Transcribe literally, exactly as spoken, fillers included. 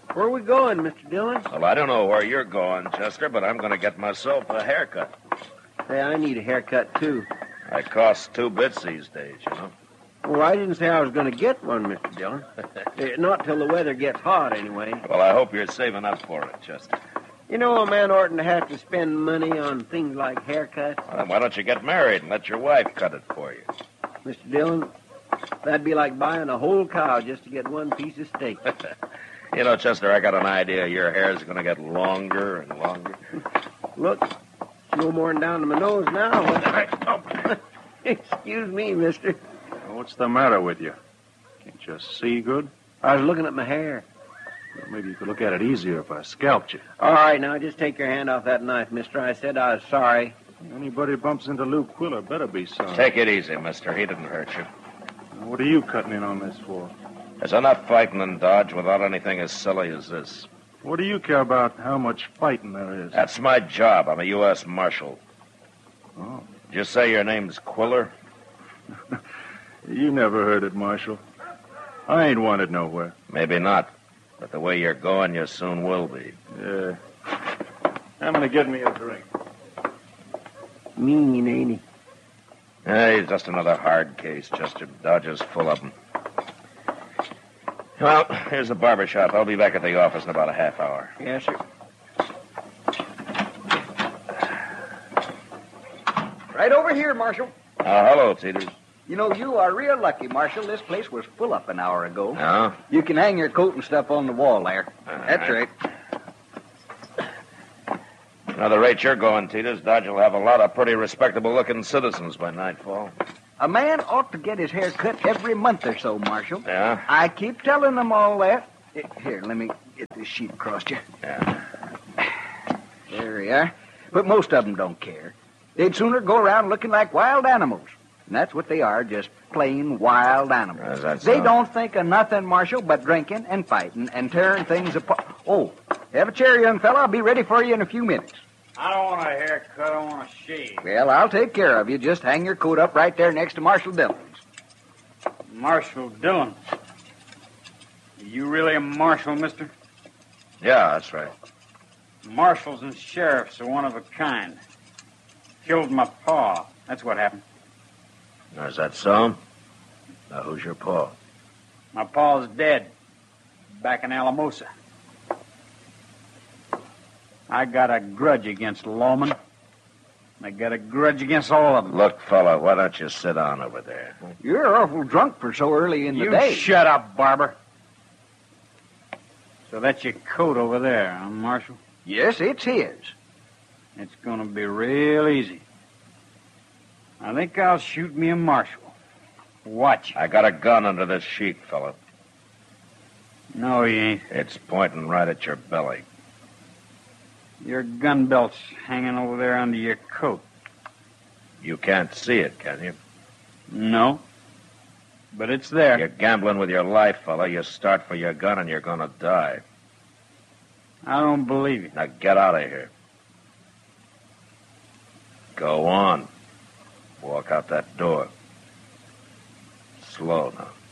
Where are we going, Mister Dillon? Well, I don't know where you're going, Chester, but I'm going to get myself a haircut. Hey, I need a haircut, too. It costs two bits these days, you know. Well, I didn't say I was going to get one, Mister Dillon. Eh, Not till the weather gets hot, anyway. Well, I hope you're saving up for it, Chester. You know, a man oughtn't to have to spend money on things like haircuts. Well, then why don't you get married and let your wife cut it for you? Mister Dillon, that'd be like buying a whole cow just to get one piece of steak. You know, Chester, I got an idea your hair's going to get longer and longer. Look, it's no more than down to my nose now. Excuse me, mister. What's the matter with you? Can't you see good? I was looking at my hair. Well, maybe you could look at it easier if I scalped you. All right, now, just take your hand off that knife, mister. I said I was sorry. Anybody bumps into Lou Quiller better be sorry. Take it easy, mister. He didn't hurt you. What are you cutting in on this for? There's enough fighting in Dodge without anything as silly as this. What do you care about how much fighting there is? That's my job. I'm a U S Marshal. Oh. Did you say your name's Quiller? You never heard it, Marshal. I ain't wanted nowhere. Maybe not. But the way you're going, you soon will be. Yeah. I'm gonna get me a drink. Mean, ain't he? Hey, he's just another hard case, Chester. Dodge is full of them. Well, here's the barber shop. I'll be back at the office in about a half hour. Yes, sir. Right over here, Marshal. Uh, hello, Teeters. You know, you are real lucky, Marshal. This place was full up an hour ago. No? You can hang your coat and stuff on the wall there. All That's right. right. Now, the rate you're going, Teeters, Dodge will have a lot of pretty respectable-looking citizens by nightfall. A man ought to get his hair cut every month or so, Marshal. Yeah? I keep telling them all that. Here, let me get this sheet across you. Yeah. There we are. But most of them don't care. They'd sooner go around looking like wild animals. And that's what they are, just plain wild animals. Is that They so? don't think of nothing, Marshal, but drinking and fighting and tearing things apart. Oh, have a chair, young fella. I'll be ready for you in a few minutes. I don't want a haircut. I want a shave. Well, I'll take care of you. Just hang your coat up right there next to Marshal Dillon's. Marshal Dillon. You really a marshal, mister? Yeah, that's right. Marshals and sheriffs are one of a kind. Killed my pa. That's what happened. Is that so? Now, who's your pa? My pa's dead. Back in Alamosa. I got a grudge against lawmen. I got a grudge against all of them. Look, fella, why don't you sit down over there? You're awful drunk for so early in the You day. shut up, Barber. So that's your coat over there, huh, Marshal? Yes, it's his. It's gonna be real easy. I think I'll shoot me a marshal. Watch. I got a gun under this sheet, fella. No, you ain't. It's pointing right at your belly. Your gun belt's hanging over there under your coat. You can't see it, can you? No. But it's there. You're gambling with your life, fella. You start for your gun and you're gonna die. I don't believe you. Now get out of here. Go on. Walk out that door. Slow now.